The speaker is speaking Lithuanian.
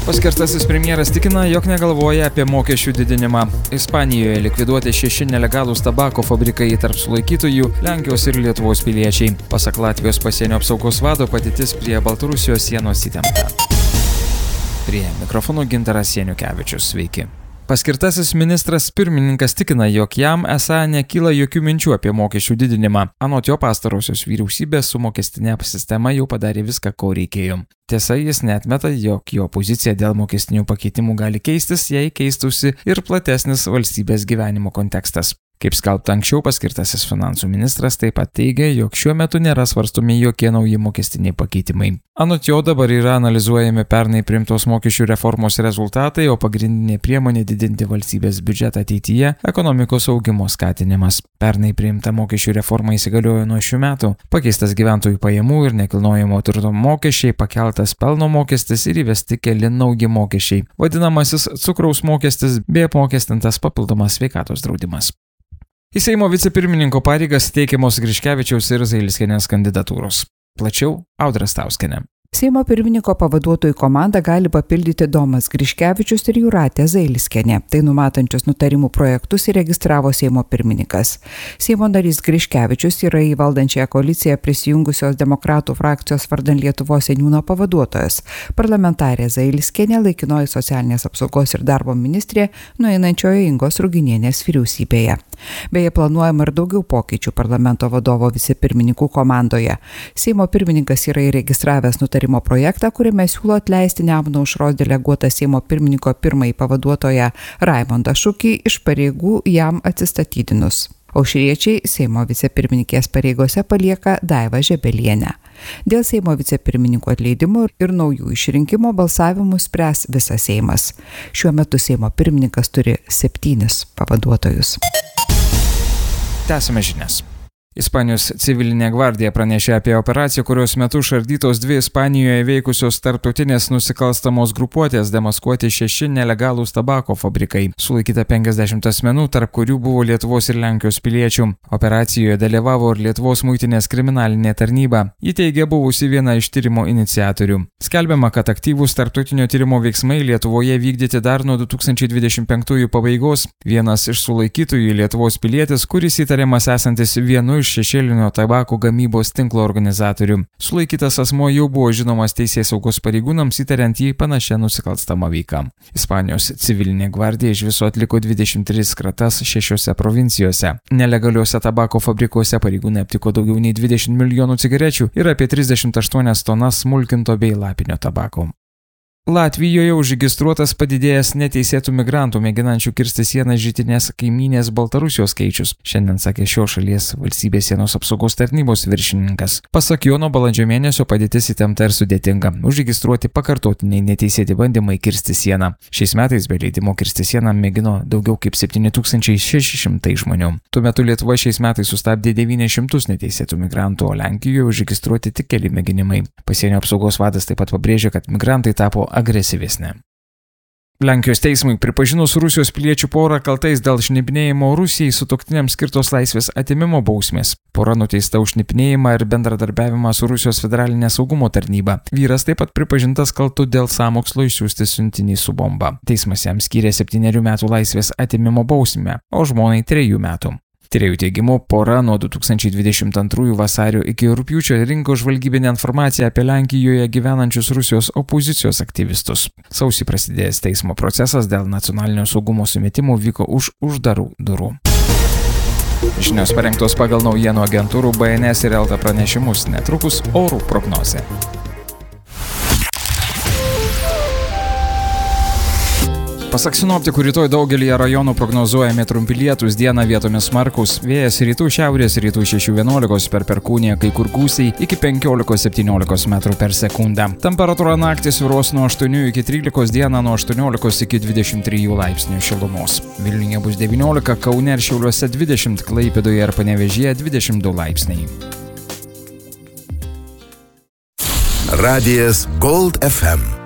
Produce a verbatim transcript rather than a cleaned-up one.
Paskirtasis premjeras tikina, jog negalvoja apie mokesčių didinimą. Ispanijoje likviduoti šeši nelegalūs tabako fabrikai tarp sulaikytųjų Lenkijos ir Lietuvos piliečiai. Pasak Latvijos pasienio apsaugos vado padėtis prie Baltarusijos sienos įtempta. Prie mikrofono Gintaras Janukevičius. Sveiki. Paskirtasis ministras pirmininkas tikina, jog jam esą nekyla jokių minčių apie mokesčių didinimą. Anot jo, pastarosios vyriausybės su mokestinė sistema jau padarė viską, ko reikėjo. Tiesa, jis neatmeta, jog jo pozicija dėl mokestinių pakeitimų gali keistis, jei keistųsi ir platesnis valstybės gyvenimo kontekstas. Kaip skelbta anksčiau, paskirtasis finansų ministras taip pat teigia, jog šiuo metu nėra svarstomi jokie nauji mokestiniai pakeitimai. Anot jo, dabar yra analizuojami pernai priimtos mokesčių reformos rezultatai, o pagrindinė priemonė didinti valstybės biudžetą ateityje – ekonomikos augimo skatinimas. Pernai priimta mokesčių reforma įsigaliojo nuo šių metų. Pakeistas gyventojų pajamų ir nekilnojamo turto mokesčiai, pakeltas pelno mokestis ir įvesti keli nauji mokesčiai, vadinamasis cukraus mokestis bei apmokestintas papildomas sveikatos draudimas. Į Seimo vicepirmininko pareigas teikiamos Griškevičiaus ir Zailskienės kandidatūros. Plačiau Audra Stauskienė. Seimo pirmininko pavaduotojų komandą gali papildyti Domas Griškevičius ir Jūratė Zailskienė. Tai numatančius nutarimų projektus įregistravo Seimo pirmininkas. Seimo narys Griškevičius yra į valdančiąją koaliciją prisijungusios demokratų frakcijos vardan Lietuvos seniūno pavaduotojas. Parlamentarė Zailskienė laikinoji socialinės apsaugos ir darbo ministrė nueinančioje Ingos Ruginienės vyriausybėje. Beje, planuojama ir daugiau pokyčių parlamento vadovo vicepirmininkų komandoje. Seimo pirmininkas yra įregistravęs nutarimo projektą, kuriame siūlo atleisti Nemuno aušros deleguotą Seimo pirmininko pirmąjį pavaduotoją Raimondą Šukį iš pareigų jam atsistatydinus. Aušriečiai Seimo vicepirmininkės pareigose palieka Daivą Žebelienę. Dėl Seimo vicepirmininko atleidimo ir naujų išrinkimo balsavimų spręs visas Seimas. Šiuo metu Seimo pirmininkas turi septynis pavaduotojus. Tęsime žinias. Ispanijos civilinė gvardija pranešė apie operaciją, kurios metu šardytos dvi Ispanijoje veikusios tarptautinės nusikalstamos grupuotės demaskuoti šeši nelegalūs tabako fabrikai. Sulaikyta penkiasdešimt asmenų, tarp kurių buvo Lietuvos ir Lenkijos piliečių. Operacijoje dalyvavo ir Lietuvos muitinės kriminalinė tarnyba. Ji teigia buvusi viena iš tyrimo iniciatorių. Skelbiama, kad aktyvūs tarptautinio tyrimo veiksmai Lietuvoje vykdyti dar nuo du tūkstančiai dvidešimt penktųjų pabaigos. Vienas iš sulaikytųjų Lietuvos pilietis, kuris įtariamas esantis vienu iš šešėlinio tabako gamybos tinklo organizatorių. Sulaikytas asmuo jau buvo žinomas teisės saugos pareigūnams įtariant jį panašią nusikalstamą veiką. Ispanijos civilinė gvardija iš viso atliko dvidešimt tris kratas šešiose provincijose. Nelegaliuose tabako fabrikuose pareigūnai aptiko daugiau nei dvidešimt milijonų cigarečių ir apie trisdešimt aštuonias tonas smulkinto bei lapinio tabako. Latvijoje užregistruotas padidėjęs neteisėtų migrantų mėginančių kirsti sieną žytinės kaimynės Baltarusijos skaičius, šiandien sakė šios šalies valstybės sienos apsaugos tarnybos viršininkas. Pasak jo, nuo balandžio mėnesio padėtis įtempta ir sudėtinga. Užregistruoti pakartotiniai neteisėti bandymai kirsti sieną. Šiais metais be leidimo kirsti sieną mėgino daugiau kaip septyni tūkstančiai šeši šimtai žmonių. Tuo metu Lietuva šiais metais sustabdė devynis šimtus neteisėtų migrantų, o Lenkijoje užregistruoti tik keli mėginimai. Pasienio apsaugos vadas taip pat pabrėžė, kad migrantai tapo agresyvesnė. Lenkijos teismui pripažinus Rusijos piliečių porą kaltais dėl šnipinėjimo Rusijai sutuoktiniams skirtos laisvės atėmimo bausmės. Pora nuteista už šnipinėjimą ir bendradarbiavimą su Rusijos federalinė saugumo tarnyba. Vyras taip pat pripažintas kaltu dėl sąmokslo išsiųsti siuntinį su bomba. Teismas jam skyrė septynerių metų laisvės atėmimo bausmę, o žmonai trejų metų. Tyrėjų teigimu, pora nuo du tūkstančiai dvidešimt antrųjų vasario iki rugpjūčio rinko žvalgybinę informaciją apie Lenkijoje gyvenančius Rusijos opozicijos aktyvistus. Sausį prasidėjęs teismo procesas dėl nacionalinio saugumo sumetimų vyko už uždarų durų. Žinios parengtos pagal naujienų agentūrų B N S ir Elta pranešimus, netrukus orų prognozė. Pasak sinoptikų, rytoj daugelyje rajonų prognozuojami trumpi lietūs, dieną vietomis smarkūs, vėjas rytų šiaurės rytų šeši vienuolikos per perkūniją, kai kur gūsiai iki penkiolikos septyniolikos metrų per sekundę. Temperatūra naktį svyruos nuo aštuonių iki trylikos, dieną nuo aštuoniolikos iki dvidešimt trijų laipsnių šilumos. Vilniuje bus devyniolika, Kaune ir Šiauliuose dvidešimt, Klaipėdoje ir Panevėžyje dvidešimt du laipsniai. Radijas Gold F M.